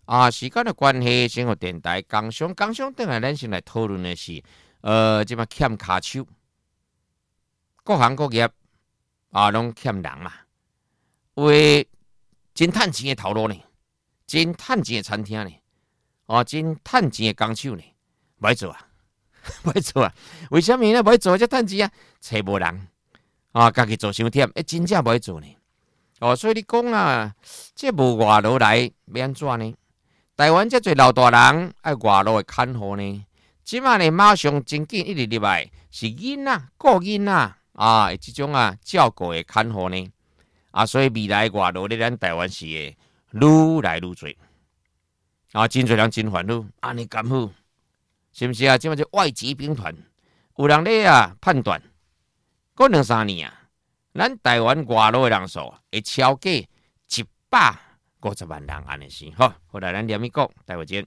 时间的关系，先互电台工商等下，咱先来讨论的是，即马欠骹手，各行各业拢欠人嘛。有诶真趁钱的头路呢，真趁钱的餐厅呢，真趁钱的工手呢，歹做啊，歹做啊。为什么呢？歹做才趁钱啊？找无人家己做伤忝，真正歹做呢。所以你讲啊，这无外劳来要安怎呢？台湾这侪老大人爱外劳的看护呢，即马呢马上真紧一直入来，是囡仔、顾囡仔这种照顾的看护呢，所以未来外劳咧咱台湾是会愈来愈多，真侪人真烦恼，安尼敢好，是不是啊？即马这外籍兵团，有人咧判断，过2-3年咱台湾外劳的人数会超过150万人安尼是好，后来咱连一讲，待会见。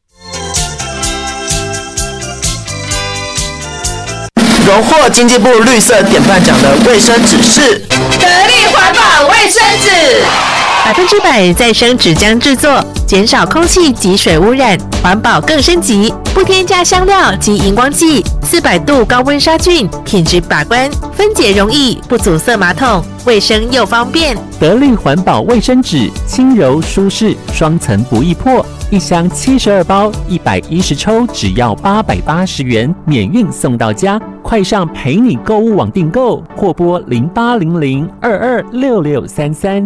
荣获经济部绿色典范奖的卫生纸是得力环保卫生纸 ，100%再生纸浆制作，减少空气及水污染，环保更升级，不添加香料及荧光剂，400度高温杀菌，品质把关，分解容易，不阻塞马桶，卫生又方便。 得力环保卫生纸，轻柔舒适，双层不易破，一箱72包，110抽，只要880元，免运送到家。快上陪你购物网订购，或拨0800226633。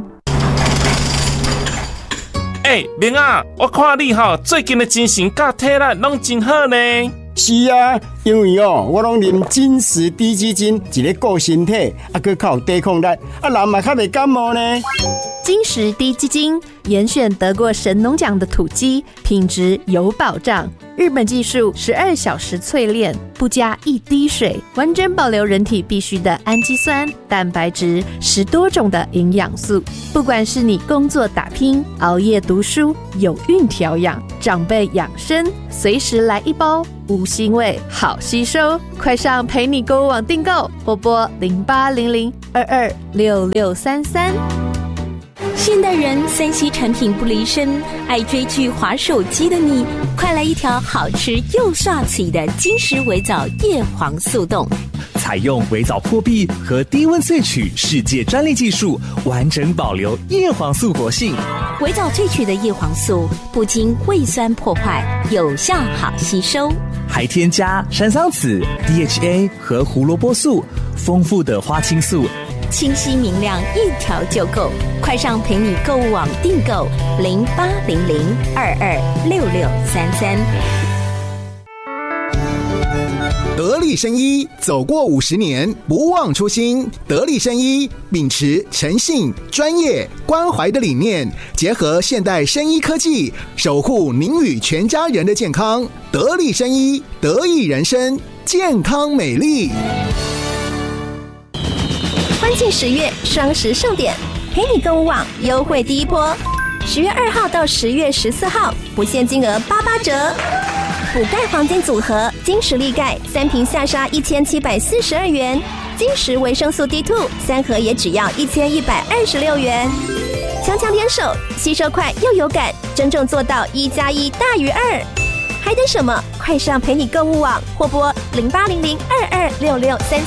明啊，我看你最近的精神甲体力拢真好呢。 是啊，因为我拢啉金石低基金，一个顾身体，佮靠抵抗力，人嘛较袂感冒呢。 金石低基金严选得过神农奖的土鸡，品质有保障。日本技术12小时淬炼，不加一滴水，完整保留人体必需的氨基酸、蛋白质，10多种的营养素。不管是你工作打拼、熬夜读书、有孕调养、长辈养生，随时来一包，无腥味，好吸收。快上陪你购物网订购，或拨0800226633。 现代人3C 产品不离身，爱追剧滑手机的你，快来一条好吃又刷嘴的金石微藻叶黄素冻， 采用微藻破壁和低温萃取世界专利技术，完整保留叶黄素活性。 微藻萃取的叶黄素不经胃酸破坏，有效好吸收， 还添加山桑子、DHA 和胡萝卜素，丰富的花青素， 清晰明亮，一条就够。快上陪你购物网订购0800226633。 得力生医走过50年，不忘初心。得力生医秉持诚信、专业、关怀的理念，结合现代生医科技，守护您与全家人的健康。得力生医，得益人生，健康美丽。 欢庆10月双十盛典，陪你购物网优惠第一波，10月2号到10月14号，不限金额88折。补钙黄金组合，金石力钙3瓶下杀1742元，金石维生素 D2 3盒也只要1126元。强强联手，吸收快又有感，真正做到1+1大于2。还等什么？快上陪你购物网，或拨0800226633。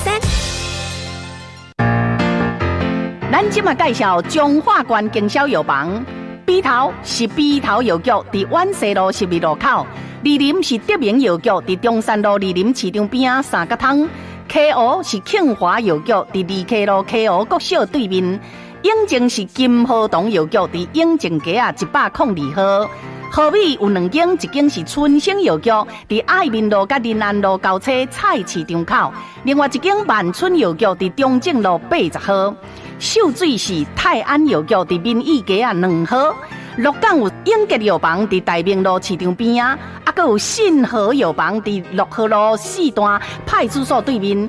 咱今嘛介绍中华关经销药房，笔头是笔头药局，伫万西路12路口。二林是德明药局，伫中山路二林市场边3角汤。溪湖是庆华药局，伫二溪路溪湖国小对面。永靖是金和堂药局，伫永靖街102号。河尾有2间，一间是春生药局，伫爱民路甲仁安路交叉菜市场口；另外一间万春药局伫中正路80号。秀水是泰安药局，伫民意街2号。鹿港有永吉药房，伫大明路市场边啊，还有信和药房，伫6号路4段派出所对面。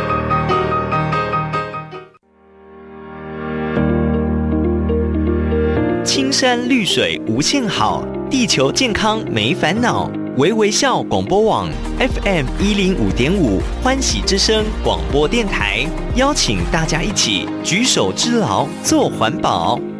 青山绿水无限好，地球健康没烦恼。微微笑广播网 FM105.5欢喜之声广播电台，邀请大家一起举手之劳做环保。